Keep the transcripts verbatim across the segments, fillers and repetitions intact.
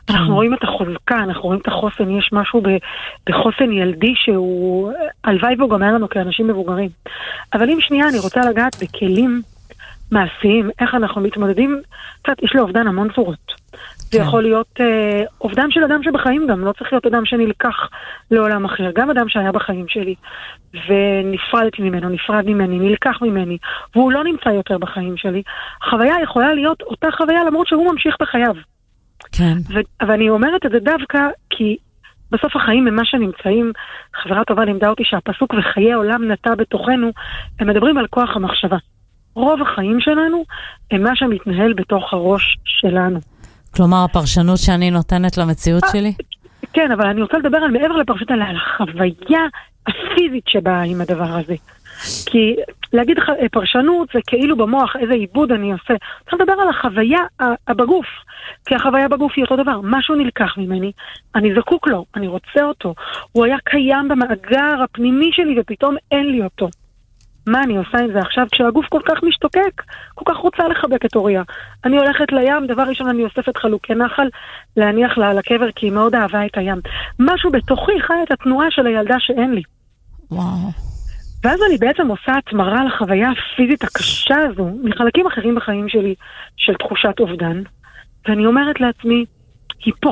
אנחנו רואים את החוזקה, אנחנו רואים את החוסן, יש משהו בחוסן ילדי שהוא, הלוואי והוא גם היה לנו כאנשים מבוגרים. אבל אם שנייה אני רוצה לגעת בכלים מעשיים, איך אנחנו מתמודדים, קצת, יש לאובדן המון צורות. זה יכול להיות אה, אובדן של אדם שבחיים גם, לא צריך להיות אדם שנלקח לעולם אחר, גם אדם שהיה בחיים שלי, ונפרדתי ממנו, נפרד ממני, נלקח ממני, והוא לא נמצא יותר בחיים שלי. חוויה יכולה להיות אותה חוויה למרות שהוא ממשיך בחייו. כן. ו- ואני אומרת את זה דווקא כי בסוף החיים הם מה שנמצאים, חברה טובה לימדה אותי שהפסוק וחיי עולם נטע בתוכנו, הם מדברים על כוח המחשבה. רוב החיים שלנו הם מה שמתנהל בתוך הראש שלנו. כלומר, הפרשנות שאני נותנת למציאות שלי? כן, אבל אני רוצה לדבר על מעבר לפרשנות, על החוויה הפיזית שבאה עם הדבר הזה. כי להגיד פרשנות זה כאילו במוח איזה עיבוד אני עושה. צריך לדבר על החוויה בגוף. כי החוויה בגוף היא אותו דבר. משהו נלקח ממני, אני זקוק לו, אני רוצה אותו. הוא היה קיים במאגר הפנימי שלי ופתאום אין לי אותו. מה אני עושה עם זה עכשיו? כשהגוף כל כך משתוקק, כל כך רוצה לחבק את אוריה. אני הולכת לים, דבר ראשון אני אוספת חלוקי נחל, להניח לה על הקבר, כי היא מאוד אהבה את הים. משהו בתוכי חי את התנועה של הילדה שאין לי. וואו. ואז אני בעצם עושה התמרה לחוויה הפיזית הקשה הזו, מחלקים אחרים בחיים שלי, של תחושת אובדן, ואני אומרת לעצמי, היא פה.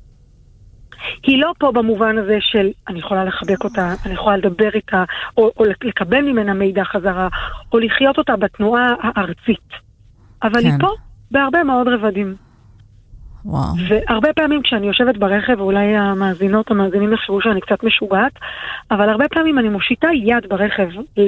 היא לא פה במובן הזה של אני יכולה לחבק אותה, אני יכולה לדבר איתה, או, או לקבל ממנה מידע חזרה, או לחיות אותה בתנועה הארצית. אבל כן. היא פה בהרבה מאוד רבדים. וואו. והרבה פעמים כשאני יושבת ברכב, ואולי המאזינות, המאזינים יחשבו שאני קצת משוגעת, אבל הרבה פעמים אני מושיטה יד ברכב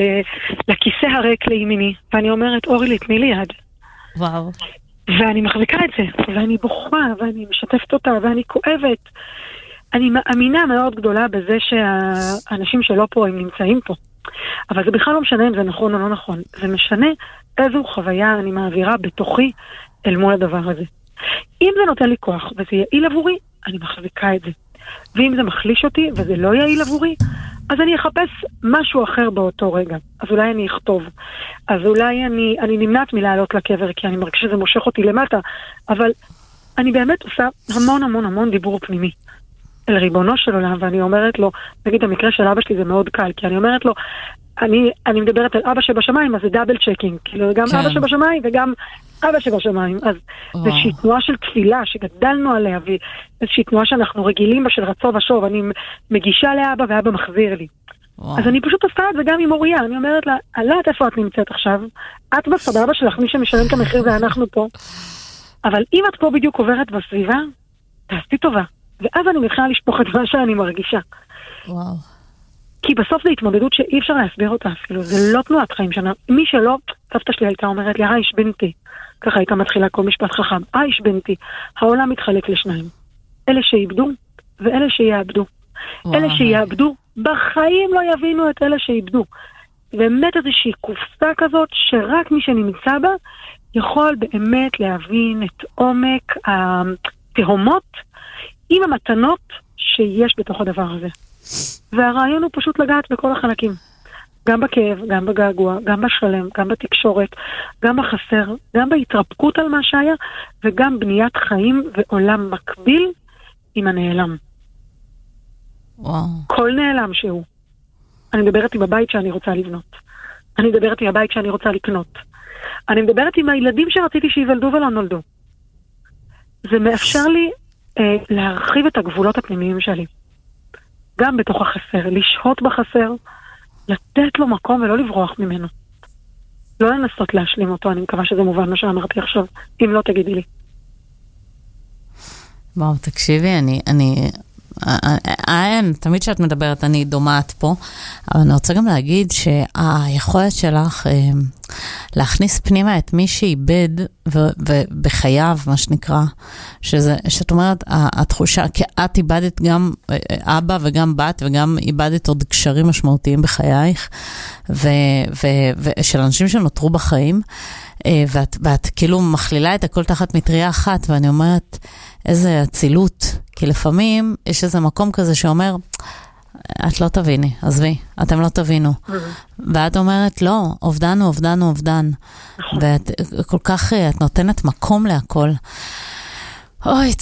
לכיסא הריק לימיני, ואני אומרת, אורי, תני לי יד. וואו. ואני מחזיקה את זה, ואני בוכה, ואני משתפת אותה, ואני כואבת. אני מאמינה מאוד גדולה בזה שהאנשים שלא פה הם נמצאים פה. אבל זה בכלל לא משנה אם זה נכון או לא נכון. זה משנה איזו חוויה אני מעבירה בתוכי אל מול הדבר הזה. אם זה נותן לי כוח וזה יעיל עבורי, אני מחזיקה את זה. ואם זה מחליש אותי וזה לא יעיל עבורי, אז אני אחפש משהו אחר באותו רגע. אז אולי אני אכתוב. אז אולי אני, אני נמנעת מלעלות לקבר, כי אני מרגישה שזה מושך אותי למטה. אבל אני באמת עושה המון המון המון דיבור פנימי. אל ריבונו של עולם, ואני אומרת לו, נגיד המקרה של אבא שלי זה מאוד קל, כי אני אומרת לו, אני, אני מדברת על אבא שבשמיים, אז זה דאבל צ'קינג, כאילו גם כן. אבא שבשמיים וגם אבא שבשמיים, אז זה איזושהי תנועה של תפילה שגדלנו עליה, ואיזושהי תנועה שאנחנו רגילים בה של רצו ושוב, אני מגישה לאבא ואבא מחזיר לי. וואו. אז אני פשוט עושה את זה גם עם אוריה, אני אומרת לה, עלת איפה את נמצאת עכשיו? את בסבבה שלך, מי שמשלם את המחיר זה אנחנו פה. אבל אם את פה בדיוק עוברת בסביבה, תעשי טובה. ואז אני מתחילה לשפוך את מה שאני מרגישה. וואו. כי בסוף זה התמודדות שאי אפשר להסביר אותה אפילו, זה לא תנועת חיים שנה. מי שלא, סבתא שלי הייתה אומרת לי, איש בנתי, ככה הייתה מתחילה כל משפט חכם, איש בנתי, העולם מתחלק לשניים. אלה שאיבדו ואלה שיאבדו. וואו. אלה שיאבדו בחיים לא יבינו את אלה שאיבדו. באמת איזושהי קופסה כזאת שרק מי שנמצא בה יכול באמת להבין את עומק התהומות עם המתנות שיש בתוך הדבר הזה. והרעיון הוא פשוט לגעת בכל החלקים. גם בכאב, גם בגעגוע, גם בשלם, גם בתקשורת, גם בחסר, גם בהתרפקות על מה שהיה, וגם בניית חיים ועולם מקביל עם הנעלם. וואו. כל נעלם שהוא. אני מדברת עם הבית שאני רוצה לבנות. אני מדברת עם הבית שאני רוצה לקנות. אני מדברת עם הילדים שרציתי שיוולדו ולא נולדו. זה מאפשר לי אה, להרחיב את הגבולות הפנימיים שלי. גם בתוך החסר, לשהות בחסר, לתת לו מקום ולא לברוח ממנו. לא לנסות להשלים אותו, אני מקווה שזה מובן מה שאמרתי עכשיו, אם לא תגידי לי. וואו, תקשיבי, אני, אני, אין, תמיד שאת מדברת, אני דומעת פה, אבל אני רוצה גם להגיד שהיכולת שלך להכניס פנימה את מי שאיבד ובחייו, מה שנקרא, שזה, שאת אומרת, התחושה, כי את איבדת גם אבא וגם בת, וגם איבדת עוד קשרים משמעותיים בחייך, ושל אנשים שנותרו בחיים, ואת, ואת כאילו מכלילה את הכל תחת מטריה אחת, ואני אומרת, איזה אצילות, כי לפעמים יש איזה מקום כזה שאומר, את לא תביני, עזבי, אתם לא תבינו. ואת אומרת, לא, אובדן הוא אובדן הוא אובדן. ואת כל כך, את נותנת מקום להכל. אוי,